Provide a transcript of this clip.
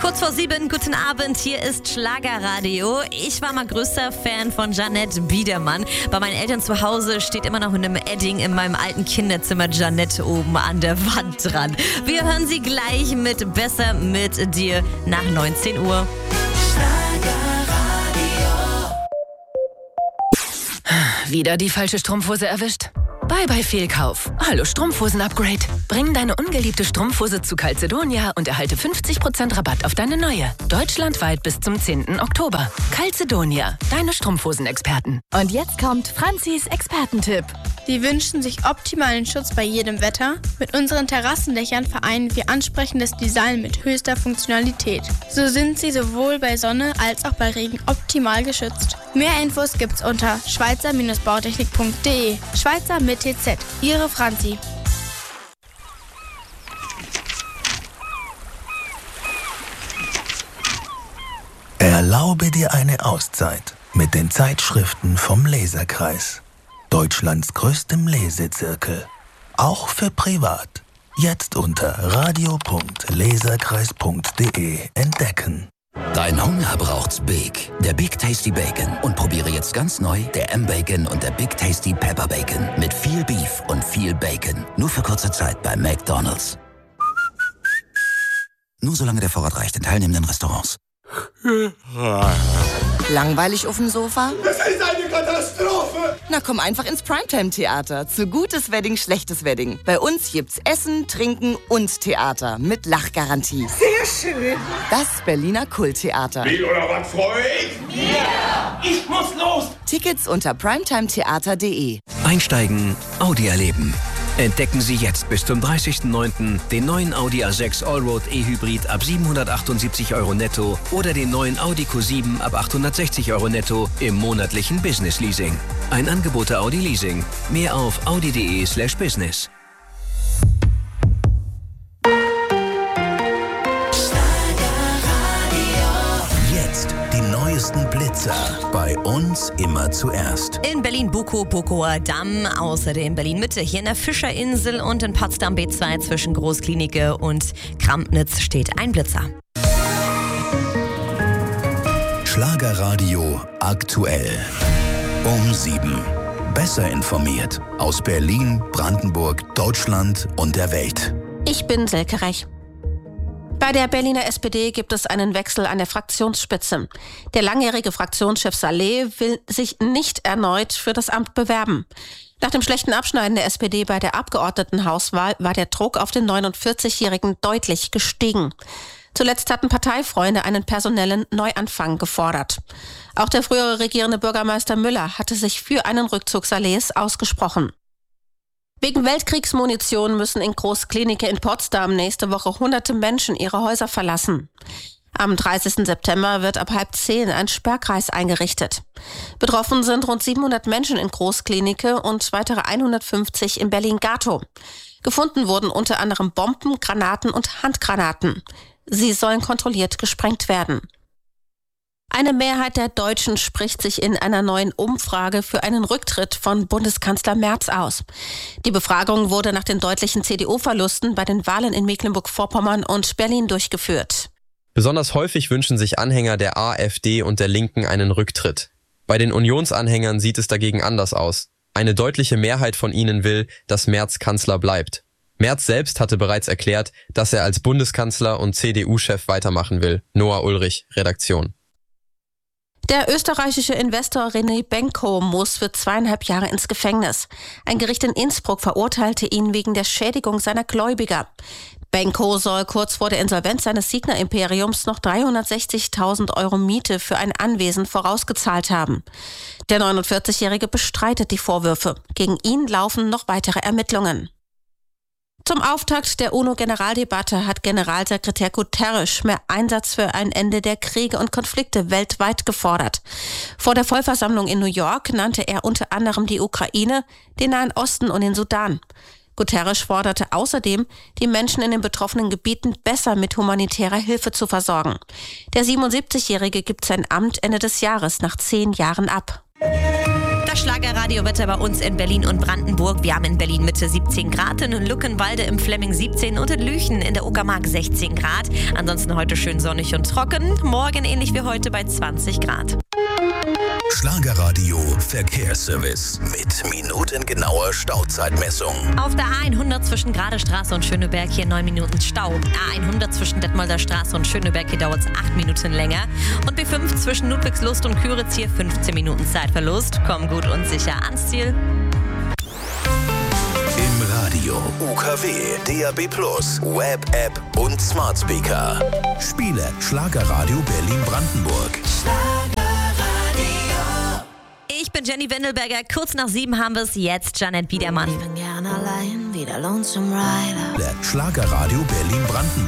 Kurz vor 7, guten Abend, hier ist Schlagerradio. Ich war mal größter Fan von Jeanette Biedermann. Bei meinen Eltern zu Hause steht immer noch in einem Edding in meinem alten Kinderzimmer Jeanette oben an der Wand dran. Wir hören sie gleich mit Besser mit dir nach 19 Uhr. Wieder die falsche Strumpfhose erwischt? Bye Fehlkauf. Hallo Strumpfhosen-Upgrade. Bring deine ungeliebte Strumpfhose zu Calzedonia und erhalte 50% Rabatt auf deine neue. Deutschlandweit bis zum 10. Oktober. Calzedonia, deine Strumpfhosen-Experten. Und jetzt kommt Franzis Expertentipp. Sie wünschen sich optimalen Schutz bei jedem Wetter? Mit unseren Terrassendächern vereinen wir ansprechendes Design mit höchster Funktionalität. So sind sie sowohl bei Sonne als auch bei Regen optimal geschützt. Mehr Infos gibt's unter schweizer-bautechnik.de. Schweizer mit TZ. Ihre Franzi. Erlaube dir eine Auszeit mit den Zeitschriften vom Leserkreis. Deutschlands größtem Lesezirkel. Auch für privat. Jetzt unter radio.leserkreis.de entdecken. Dein Hunger braucht's Big. Der Big Tasty Bacon. Und probiere jetzt ganz neu der M-Bacon und der Big Tasty Pepper Bacon. Mit viel Beef und viel Bacon. Nur für kurze Zeit bei McDonald's. Nur solange der Vorrat reicht in teilnehmenden Restaurants. Langweilig auf dem Sofa? Das ist eine Katastrophe! Na komm einfach ins Primetime-Theater. Zu gutes Wedding, schlechtes Wedding. Bei uns gibt's Essen, Trinken und Theater. Mit Lachgarantie. Sehr schön! Das Berliner Kulttheater. Wie oder was, Freund? Ja! Ich muss los! Tickets unter primetimetheater.de. Einsteigen, Audi erleben. Entdecken Sie jetzt bis zum 30.09. den neuen Audi A6 Allroad E-Hybrid ab 778 € netto oder den neuen Audi Q7 ab 860 € netto im monatlichen Business Leasing. Ein Angebot der Audi Leasing. Mehr auf audi.de/business. Blitzer. Bei uns immer zuerst. In Berlin Bukow-Bukower Damm, außerdem Berlin-Mitte, hier in der Fischerinsel und in Potsdam B2 zwischen Großklinike und Krampnitz steht ein Blitzer. Schlagerradio aktuell. Um 7. Besser informiert. Aus Berlin, Brandenburg, Deutschland und der Welt. Ich bin Silke Rech. Bei der Berliner SPD gibt es einen Wechsel an der Fraktionsspitze. Der langjährige Fraktionschef Saleh will sich nicht erneut für das Amt bewerben. Nach dem schlechten Abschneiden der SPD bei der Abgeordnetenhauswahl war der Druck auf den 49-Jährigen deutlich gestiegen. Zuletzt hatten Parteifreunde einen personellen Neuanfang gefordert. Auch der frühere regierende Bürgermeister Müller hatte sich für einen Rückzug Salehs ausgesprochen. Wegen Weltkriegsmunition müssen in Großklinike in Potsdam nächste Woche hunderte Menschen ihre Häuser verlassen. Am 30. September wird ab 9:30 ein Sperrkreis eingerichtet. Betroffen sind rund 700 Menschen in Großklinike und weitere 150 in Berlin-Gatow. Gefunden wurden unter anderem Bomben, Granaten und Handgranaten. Sie sollen kontrolliert gesprengt werden. Eine Mehrheit der Deutschen spricht sich in einer neuen Umfrage für einen Rücktritt von Bundeskanzler Merz aus. Die Befragung wurde nach den deutlichen CDU-Verlusten bei den Wahlen in Mecklenburg-Vorpommern und Berlin durchgeführt. Besonders häufig wünschen sich Anhänger der AfD und der Linken einen Rücktritt. Bei den Unionsanhängern sieht es dagegen anders aus. Eine deutliche Mehrheit von ihnen will, dass Merz Kanzler bleibt. Merz selbst hatte bereits erklärt, dass er als Bundeskanzler und CDU-Chef weitermachen will. Noah Ulrich, Redaktion. Der österreichische Investor René Benko muss für 2,5 Jahre ins Gefängnis. Ein Gericht in Innsbruck verurteilte ihn wegen der Schädigung seiner Gläubiger. Benko soll kurz vor der Insolvenz seines Signa-Imperiums noch 360.000 € Miete für ein Anwesen vorausgezahlt haben. Der 49-Jährige bestreitet die Vorwürfe. Gegen ihn laufen noch weitere Ermittlungen. Zum Auftakt der UNO-Generaldebatte hat Generalsekretär Guterres mehr Einsatz für ein Ende der Kriege und Konflikte weltweit gefordert. Vor der Vollversammlung in New York nannte er unter anderem die Ukraine, den Nahen Osten und den Sudan. Guterres forderte außerdem, die Menschen in den betroffenen Gebieten besser mit humanitärer Hilfe zu versorgen. Der 77-Jährige gibt sein Amt Ende des Jahres nach 10 Jahren ab. Das Schlagerradiowetter bei uns in Berlin und Brandenburg. Wir haben in Berlin Mitte 17 Grad, in Luckenwalde im Flemming 17 und in Lüchen in der Uckermark 16 Grad. Ansonsten heute schön sonnig und trocken. Morgen ähnlich wie heute bei 20 Grad. Schlagerradio Verkehrsservice mit minutengenauer Stauzeitmessung. Auf der A100 zwischen Gradestraße und Schöneberg hier 9 Minuten Stau. A100 zwischen Detmolder Straße und Schöneberg, hier dauert es 8 Minuten länger. Und B5 zwischen Ludwigslust und Küritz hier 15 Minuten Zeitverlust. Komm gut und sicher ans Ziel. Im Radio, UKW, DAB+, Web-App und Smart Speaker. Spiele Schlagerradio Berlin-Brandenburg. Ich bin Jenny Wendelberger. Kurz nach 7 haben wir es jetzt. Janette Biedermann. Der Schlagerradio Berlin-Brandenburg.